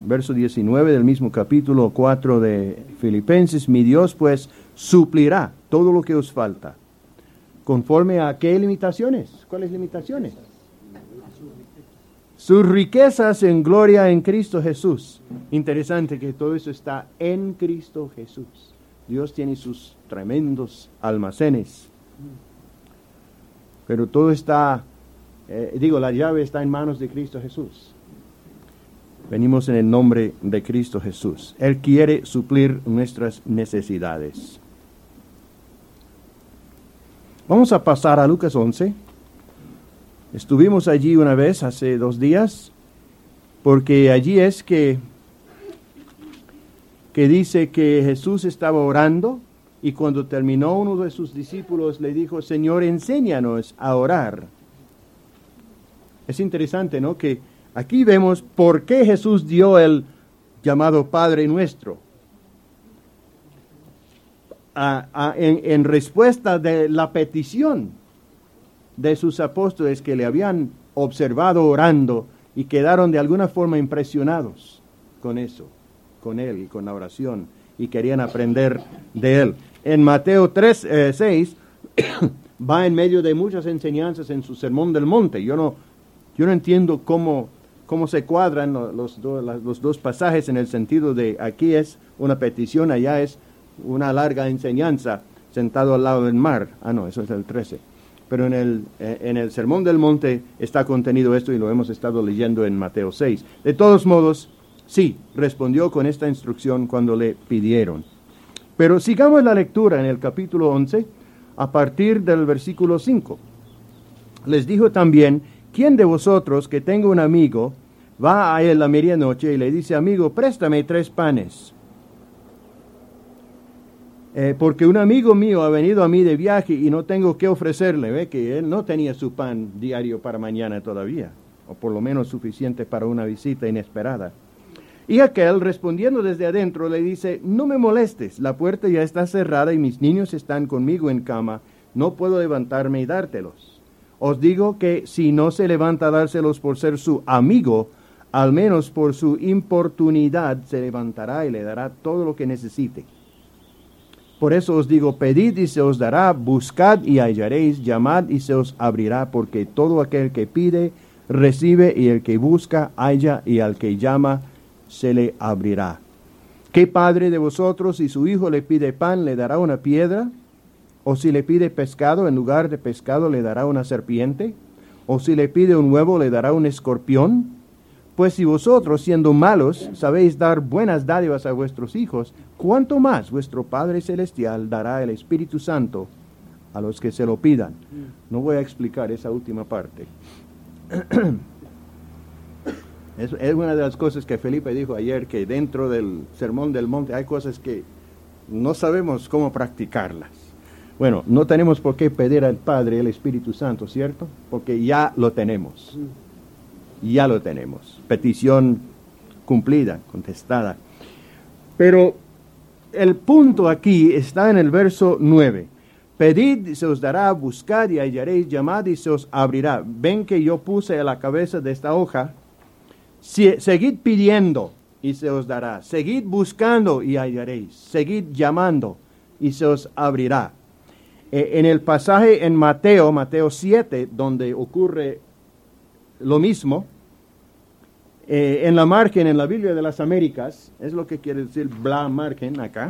verso 19 del mismo capítulo 4 de Filipenses, mi Dios pues suplirá todo lo que os falta. ¿Conforme a qué limitaciones? ¿Cuáles limitaciones? Sus riquezas en gloria en Cristo Jesús. Interesante que todo eso está en Cristo Jesús. Dios tiene sus tremendos almacenes. Pero todo está, la llave está en manos de Cristo Jesús. Venimos en el nombre de Cristo Jesús. Él quiere suplir nuestras necesidades. Vamos a pasar a Lucas 11. Estuvimos allí una vez hace 2 días, porque allí es que dice que Jesús estaba orando y cuando terminó uno de sus discípulos le dijo, Señor, enséñanos a orar. Es interesante, ¿no? Que aquí vemos por qué Jesús dio el llamado Padre Nuestro. En respuesta de la petición de sus apóstoles que le habían observado orando y quedaron de alguna forma impresionados con eso, con él y con la oración, y querían aprender de él. En Mateo 6 va en medio de muchas enseñanzas en su Sermón del Monte. Yo no entiendo cómo se cuadran los dos pasajes en el sentido de aquí es una petición, allá es una larga enseñanza sentado al lado del mar. No, eso es el 13. Pero en el Sermón del Monte está contenido esto y lo hemos estado leyendo en Mateo 6. De todos modos, sí, respondió con esta instrucción cuando le pidieron. Pero sigamos la lectura en el capítulo 11, a partir del versículo 5. Les dijo también, ¿quién de vosotros que tenga un amigo va a él a medianoche y le dice, amigo, préstame 3 panes? Porque un amigo mío ha venido a mí de viaje y no tengo qué ofrecerle. Ve que él no tenía su pan diario para mañana todavía, o por lo menos suficiente para una visita inesperada. Y aquel, respondiendo desde adentro, le dice, no me molestes, la puerta ya está cerrada y mis niños están conmigo en cama, no puedo levantarme y dártelos. Os digo que si no se levanta a dárselos por ser su amigo, al menos por su importunidad se levantará y le dará todo lo que necesite. Por eso os digo, pedid y se os dará, buscad y hallaréis, llamad y se os abrirá, porque todo aquel que pide, recibe, y el que busca, halla, y al que llama, se le abrirá. ¿Qué padre de vosotros, si su hijo le pide pan, le dará una piedra? ¿O si le pide pescado, en lugar de pescado, le dará una serpiente? ¿O si le pide un huevo, le dará un escorpión? Pues si vosotros, siendo malos, sabéis dar buenas dádivas a vuestros hijos, ¿cuánto más vuestro Padre Celestial dará el Espíritu Santo a los que se lo pidan? No voy a explicar esa última parte. Es una de las cosas que Felipe dijo ayer, que dentro del Sermón del Monte hay cosas que no sabemos cómo practicarlas. Bueno, no tenemos por qué pedir al Padre el Espíritu Santo, ¿cierto? Porque ya lo tenemos. Ya lo tenemos. Petición cumplida, contestada. Pero el punto aquí está en el verso 9. Pedid y se os dará, buscad y hallaréis, llamad y se os abrirá. Ven que yo puse a la cabeza de esta hoja, seguid pidiendo y se os dará. Seguid buscando y hallaréis. Seguid llamando y se os abrirá. En el pasaje en Mateo 7, donde ocurre lo mismo, en la margen, en la Biblia de las Américas, es lo que quiere decir bla margen acá,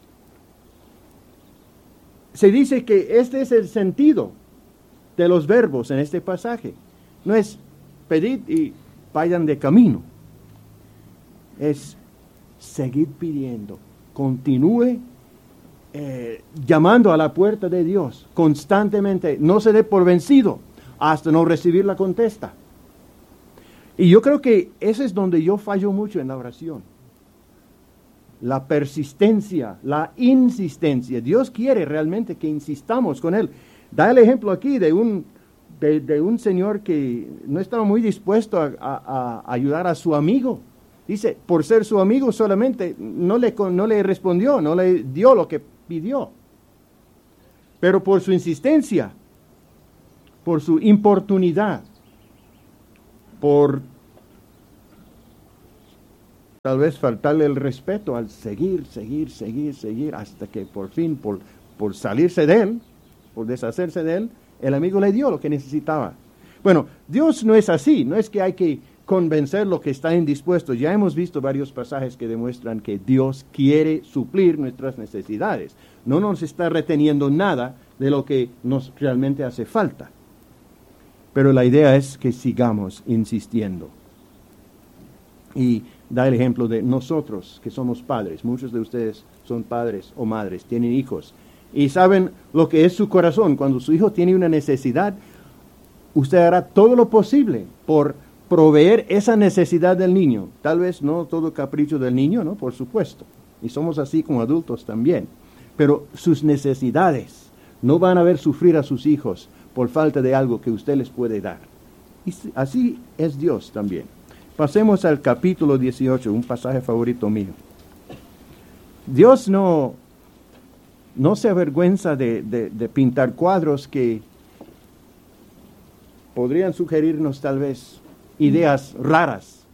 se dice que este es el sentido de los verbos en este pasaje. No es pedid y vayan de camino. Es seguid pidiendo, continúe llamando a la puerta de Dios constantemente, no se dé por vencido hasta no recibir la contesta. Y yo creo que ese es donde yo fallo mucho en la oración. La persistencia, la insistencia. Dios quiere realmente que insistamos con Él. Da el ejemplo aquí de un señor que no estaba muy dispuesto a ayudar a su amigo. Dice, por ser su amigo solamente no le respondió, no le dio lo que pidió. Pero por su insistencia, por su importunidad, por tal vez faltarle el respeto al seguir, hasta que por fin, por salirse de él, por deshacerse de él, el amigo le dio lo que necesitaba. Bueno, Dios no es así, no es que hay que convencer lo que está indispuesto. Ya hemos visto varios pasajes que demuestran que Dios quiere suplir nuestras necesidades. No nos está reteniendo nada de lo que nos realmente hace falta. Pero la idea es que sigamos insistiendo. Y da el ejemplo de nosotros, que somos padres. Muchos de ustedes son padres o madres, tienen hijos. Y saben lo que es su corazón. Cuando su hijo tiene una necesidad, usted hará todo lo posible por proveer esa necesidad del niño. Tal vez no todo capricho del niño, ¿no? Por supuesto. Y somos así como adultos también. Pero sus necesidades no van a ver sufrir a sus hijos por falta de algo que usted les puede dar. Y así es Dios también. Pasemos al capítulo 18, un pasaje favorito mío. Dios no se avergüenza de pintar cuadros que podrían sugerirnos tal vez ideas raras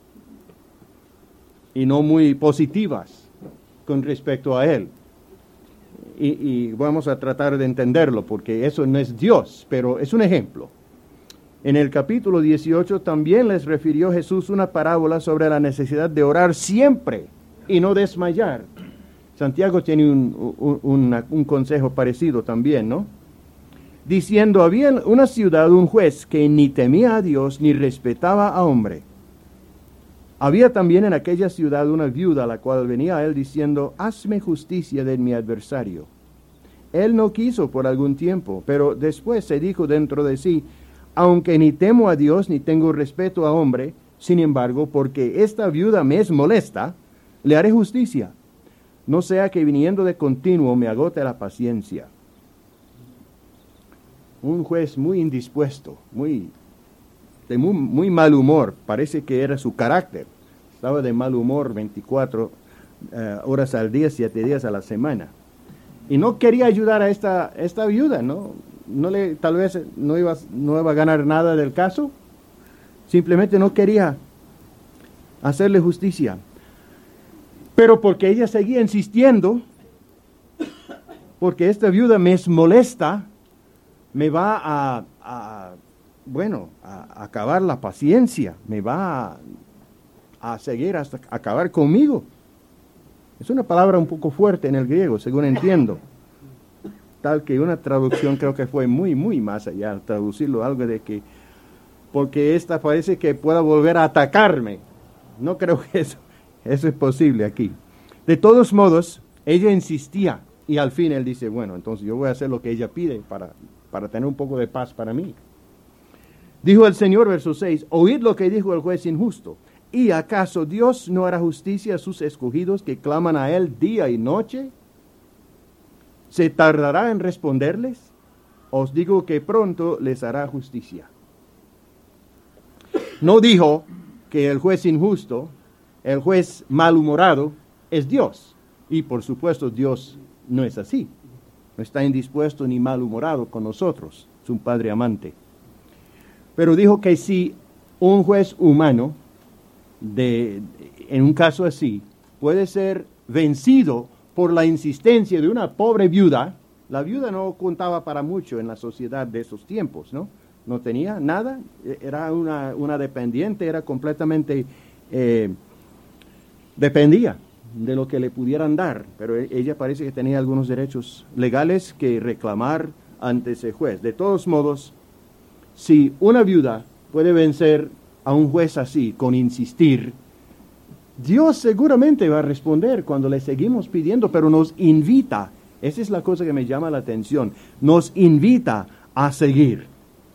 y no muy positivas con respecto a Él. Y vamos a tratar de entenderlo, porque eso no es Dios, pero es un ejemplo. En el capítulo 18 también les refirió Jesús una parábola sobre la necesidad de orar siempre y no desmayar. Santiago tiene un consejo parecido también, ¿no? Diciendo, había en una ciudad un juez que ni temía a Dios ni respetaba a hombre. Había también en aquella ciudad una viuda, la cual venía a él diciendo, hazme justicia de mi adversario. Él no quiso por algún tiempo, pero después se dijo dentro de sí, aunque ni temo a Dios ni tengo respeto a hombre, sin embargo, porque esta viuda me es molesta, le haré justicia, no sea que viniendo de continuo me agote la paciencia. Un juez muy indispuesto, de muy mal humor, parece que era su carácter. Estaba de mal humor 24 horas al día, 7 días a la semana. Y no quería ayudar a esta viuda, ¿no? Tal vez no iba a ganar nada del caso. Simplemente no quería hacerle justicia. Pero porque ella seguía insistiendo, porque esta viuda me es molesta, me va a acabar la paciencia, me va a seguir hasta acabar conmigo. Es una palabra un poco fuerte en el griego, según entiendo. Tal que una traducción creo que fue muy más allá, al traducirlo algo de que, porque esta parece que pueda volver a atacarme. No creo que eso es posible aquí. De todos modos, ella insistía y al fin él dice, bueno, entonces yo voy a hacer lo que ella pide para tener un poco de paz para mí. Dijo el Señor, verso 6, oíd lo que dijo el juez injusto. ¿Y acaso Dios no hará justicia a sus escogidos que claman a Él día y noche? ¿Se tardará en responderles? Os digo que pronto les hará justicia. No dijo que el juez injusto, el juez malhumorado, es Dios. Y por supuesto Dios no es así. No está indispuesto ni malhumorado con nosotros. Es un Padre amante. Pero dijo que si un juez humano, en un caso así, puede ser vencido por la insistencia de una pobre viuda. La viuda no contaba para mucho en la sociedad de esos tiempos, ¿no? No tenía nada, era una dependiente, era completamente, dependía de lo que le pudieran dar, pero ella parece que tenía algunos derechos legales que reclamar ante ese juez. De todos modos, si una viuda puede vencer a un juez así, con insistir, Dios seguramente va a responder cuando le seguimos pidiendo, pero nos invita, esa es la cosa que me llama la atención, nos invita a seguir,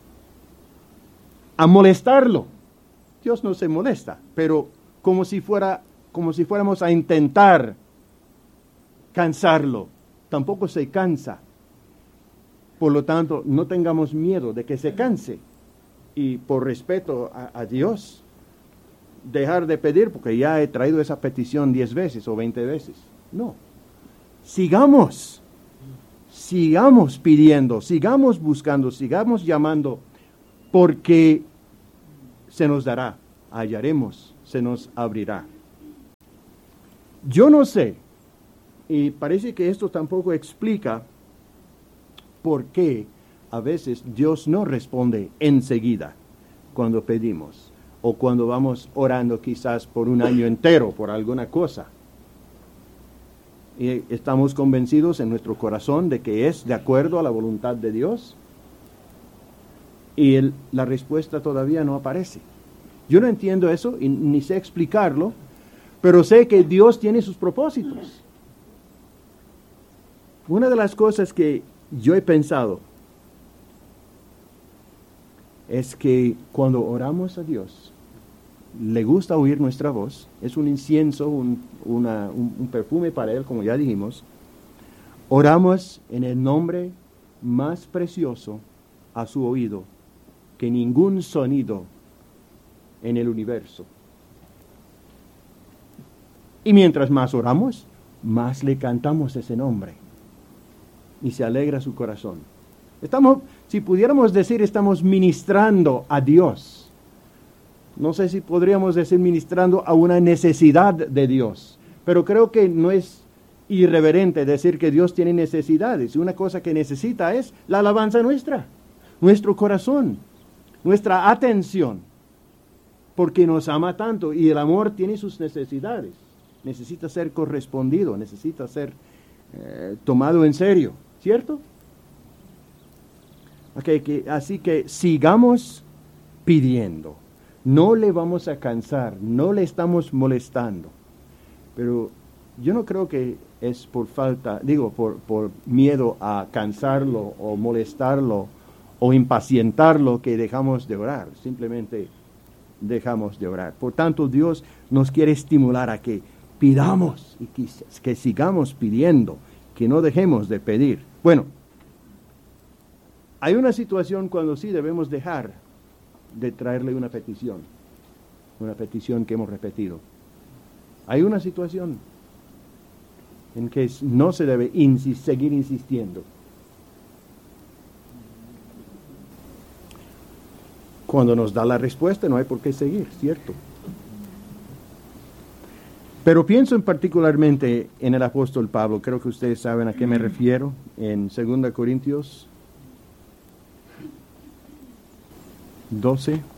a molestarlo. Dios no se molesta, pero como si fuéramos a intentar cansarlo, tampoco se cansa. Por lo tanto, no tengamos miedo de que se canse. Y por respeto a Dios, dejar de pedir porque ya he traído esa petición 10 veces o 20 veces. No. Sigamos pidiendo, sigamos buscando, sigamos llamando, porque se nos dará, hallaremos, se nos abrirá. Yo no sé, y parece que esto tampoco explica por qué a veces Dios no responde enseguida cuando pedimos, o cuando vamos orando quizás por un año entero por alguna cosa. Y estamos convencidos en nuestro corazón de que es de acuerdo a la voluntad de Dios, y la respuesta todavía no aparece. Yo no entiendo eso y ni sé explicarlo, pero sé que Dios tiene sus propósitos. Una de las cosas que yo he pensado es que cuando oramos a Dios, le gusta oír nuestra voz, es un incienso, un perfume para Él, como ya dijimos. Oramos en el nombre más precioso a su oído que ningún sonido en el universo. Y mientras más oramos, más le cantamos ese nombre. Y se alegra su corazón. Si pudiéramos decir, estamos ministrando a Dios. No sé si podríamos decir ministrando a una necesidad de Dios. Pero creo que no es irreverente decir que Dios tiene necesidades. Una cosa que necesita es la alabanza nuestra, nuestro corazón, nuestra atención. Porque nos ama tanto y el amor tiene sus necesidades. Necesita ser correspondido, necesita ser tomado en serio, ¿cierto? Así que sigamos pidiendo. No le vamos a cansar, no le estamos molestando. Pero yo no creo que es por miedo a cansarlo o molestarlo o impacientarlo que dejamos de orar. Simplemente dejamos de orar. Por tanto, Dios nos quiere estimular a que pidamos y que sigamos pidiendo, que no dejemos de pedir. Bueno, hay una situación cuando sí debemos dejar de traerle una petición que hemos repetido. Hay una situación en que no se debe seguir insistiendo. Cuando nos da la respuesta no hay por qué seguir, ¿cierto? Pero pienso particularmente en el apóstol Pablo. Creo que ustedes saben a qué me refiero. En 2 Corintios 12.